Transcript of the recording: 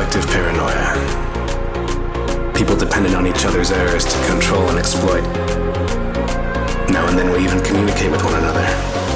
collective paranoia. People dependent on each other's errors to control and exploit. Now and then we even communicate with one another.